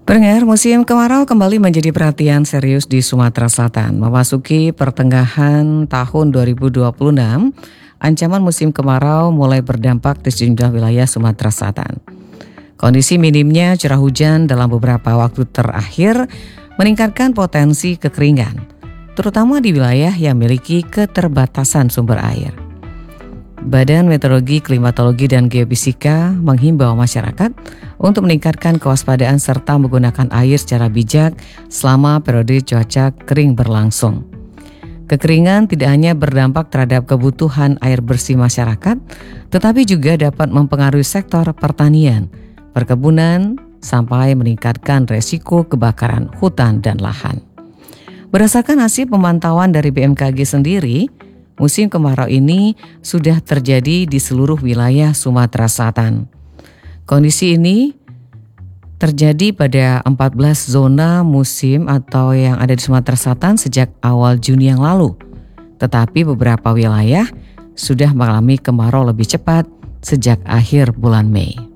Pendengar, musim kemarau kembali menjadi perhatian serius di Sumatera Selatan. Memasuki pertengahan tahun 2026, ancaman musim kemarau mulai berdampak di sejumlah wilayah Sumatera Selatan. Kondisi minimnya curah hujan dalam beberapa waktu terakhir meningkatkan potensi kekeringan, terutama di wilayah yang memiliki keterbatasan sumber air. Badan Meteorologi, Klimatologi, dan Geofisika menghimbau masyarakat untuk meningkatkan kewaspadaan serta menggunakan air secara bijak selama periode cuaca kering berlangsung. Kekeringan tidak hanya berdampak terhadap kebutuhan air bersih masyarakat, tetapi juga dapat mempengaruhi sektor pertanian, perkebunan, sampai meningkatkan resiko kebakaran hutan dan lahan. Berdasarkan hasil pemantauan dari BMKG sendiri, musim kemarau ini sudah terjadi di seluruh wilayah Sumatera Selatan. Kondisi ini terjadi pada 14 zona musim atau yang ada di Sumatera Selatan sejak awal Juni yang lalu. Tetapi beberapa wilayah sudah mengalami kemarau lebih cepat sejak akhir bulan Mei.